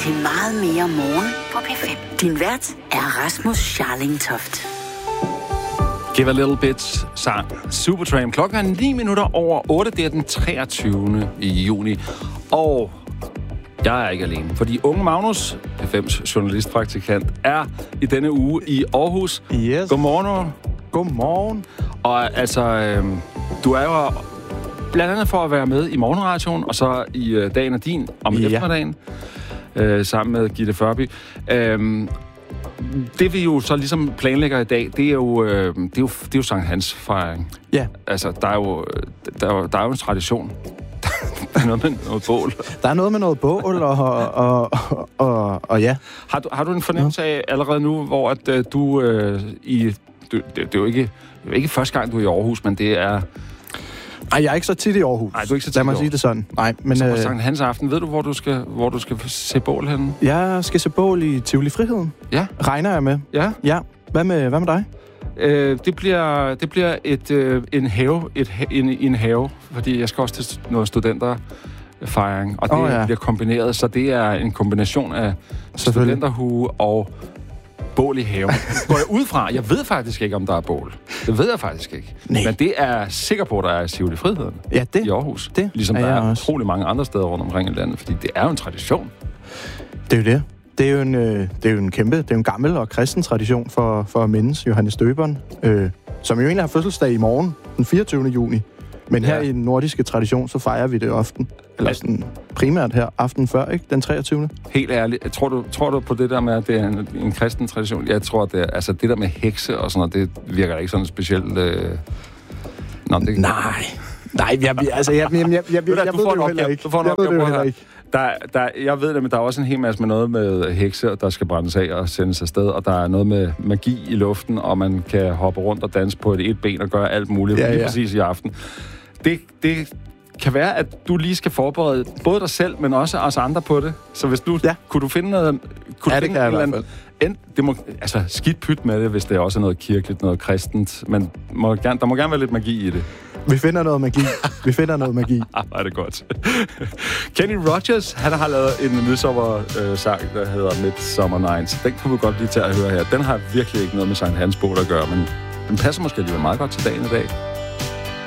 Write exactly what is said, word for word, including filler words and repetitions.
til meget mere morgen på P fem. Din vært er Rasmus Scharling Toft. Give a Little Bit sang Supertramp. Klokken er ni minutter over otte. Det er den treogtyvende juni. Og jeg er ikke alene, fordi unge Magnus, P fem's journalistpraktikant, er i denne uge i Aarhus. Yes. Godmorgen. Godmorgen. Og altså, øh, du er jo blandt andet for at være med i morgenradioen, og så i øh, Dagen er din om ja. eftermiddagen, øh, sammen med Gitte Førby. Øh, Det vi jo så ligesom planlægger i dag, det er jo, øh, det er jo, det er jo Sankt Hans fejring. Ja. Altså, der er jo, der er, der er jo en tradition. Der er noget med noget bål. Der er noget med noget bål, og, og, og, og, og ja. Har du, har du en fornemmelse af allerede nu, hvor at, uh, du øh, i... Du, det, det er jo ikke, det er jo ikke første gang, du er i Aarhus, men det er... Nej, jeg er ikke så tit i Aarhus. Nej, du er ikke så tit Lad mig i Aarhus. sige det sådan. Nej, men... Så på øh, Sankt Hans aften, ved du, hvor du skal, hvor du skal se bål henne? Jeg skal se bål i Tivoli Friheden. Ja. Regner jeg med. Ja. Ja. Hvad med, hvad med dig? Øh, det bliver, det bliver et, øh, en have, et, en, en have, fordi jeg skal også til noget studenterfejring, og det oh, ja. bliver kombineret, så det er en kombination af studenterhue og bål i haven. Går jeg ud fra, jeg ved faktisk ikke, om der er bål. Det ved jeg faktisk ikke. Nej. Men det er jeg sikker på, der er i Tivoli Friheden ja, det, i Aarhus. Det ligesom er der er også. utrolig mange andre steder rundt omkring i landet, fordi det er jo en tradition. Det er jo det. Det er jo en, øh, det er jo en kæmpe, det er jo en gammel og kristen tradition for, for at mindes Johannes Døberen, øh, som jo egentlig har fødselsdag i morgen, den fireogtyvende juni. Men ja. her i den nordiske tradition, så fejrer vi det ofte. Eller sådan primært her, aften før, ikke? Den treogtyvende Helt ærligt, tror du, tror du på det der med, at det er en, en kristen tradition? Jeg tror, det er, altså det der med hekse og sådan noget, det virker da ikke sådan specielt... Øh... Nå, det... Nej. Nej, jeg, altså, jeg, jeg, jeg, jeg, jeg, jeg, jeg ved det jo heller ikke. Du får en jeg ved det jo heller ikke. Der, der, jeg ved det, men der er også en hel masse med noget med hekse, der skal brændes af og sendes afsted, og der er noget med magi i luften, og man kan hoppe rundt og danse på et et ben og gøre alt muligt ja, lige ja. præcis i aften. Det, det kan være, at du lige skal forberede både dig selv, men også os andre på det. Så hvis du... Ja. Kunne du finde noget... Kunne ja, du det finde kan jeg i hvert fald. En, det må, altså, skidt pyt med det, hvis det også er noget kirkeligt, noget kristent, men må gerne, der må gerne være lidt magi i det. Vi finder noget magi. Vi finder noget magi. Ah, er det godt. Kenny Rogers, han har lavet en midsommer-sang, øh, der hedder Midsummer Nights. Den kunne vi godt lige tage at høre her. Den har virkelig ikke noget med Sankt Hans bål at gøre, men den passer måske alligevel meget godt til dagen i dag.